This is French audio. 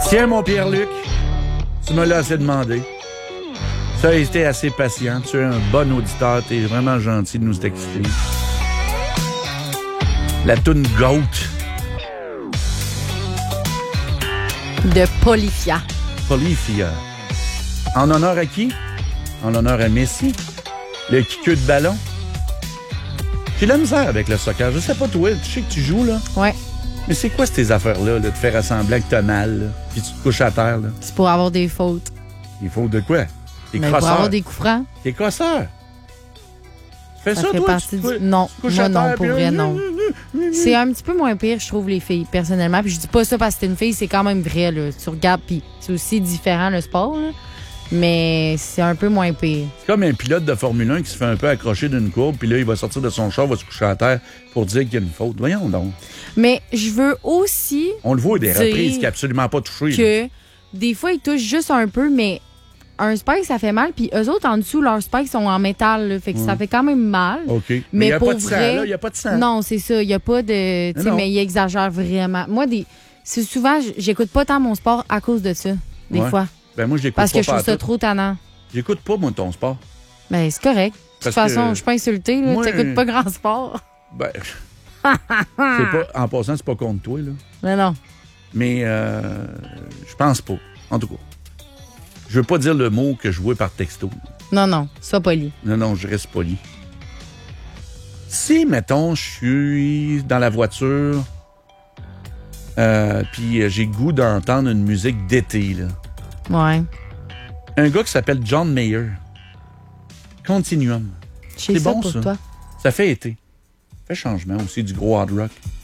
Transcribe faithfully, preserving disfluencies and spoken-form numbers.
Tiens, mon Pierre-Luc, tu me l'as assez demandé. Tu as été assez patient. Tu es un bon auditeur. Tu es vraiment gentil de nous texter. La toune Goat. De Polyphia. Polyphia. En honneur à qui? En honneur à Messi. Le kickeux de ballon. J'ai de la misère avec le soccer. Je sais pas toi, tu sais que tu joues, là. Ouais. Mais c'est quoi ces affaires-là, là, de faire semblant que t'as mal, là, puis tu te couches à terre, là? C'est pour avoir des fautes. Il faut de quoi? T'es Mais crosseur. pour avoir des coups francs. T'es crosseur. Tu fais ça, Ça fait toi? partie Tu, du... tu, Non, tu couches moi à non, terre, pour puis- vrai, non. C'est un petit peu moins pire, je trouve, les filles, personnellement. Puis je dis pas ça parce que t'es une fille, c'est quand même vrai, là. Tu regardes, puis c'est aussi différent, le sport, là. Mais c'est un peu moins pire. C'est comme un pilote de Formule un qui se fait un peu accrocher d'une courbe, puis là, il va sortir de son char, va se coucher à terre pour dire qu'il y a une faute. Voyons donc. Mais je veux aussi On le voit des dire reprises qui n'est absolument pas touché. là. que des fois, ils touchent juste un peu, mais un spike, ça fait mal. Puis eux autres, en dessous, leurs spikes sont en métal, là. Fait que ça fait quand même mal. OK. Mais Mais il n'y a pour pas de sang, vrai- là. Il n'y a pas de sang. Non, c'est ça. Il n'y a pas de. Tu sais, Non. mais ils exagèrent vraiment. Moi, des, c'est souvent, j- j'écoute pas tant mon sport à cause de ça, des Ouais. fois. Ben moi, je l'écoute Parce pas que je trouve ça pantoute. trop tannant. J'écoute pas, moi, ton sport. Ben, c'est correct. De toute Parce façon, que- je suis pas insultée, là. Moi- Tu n'écoutes pas grand sport. Ben, c'est pas, en passant, c'est pas contre toi, là. Non, non. Mais euh, je pense pas. En tout cas. Je veux pas dire le mot que je vois par texto. Non, non. Sois poli. Non, non, je reste poli. Si, mettons, je suis dans la voiture, euh, puis euh, j'ai le goût d'entendre une musique d'été, là. Ouais. Un gars qui s'appelle John Mayer. Continuum. Je sais C'est ça bon, pour ça. toi. Ça fait été. Ça fait changement aussi, du gros hard rock.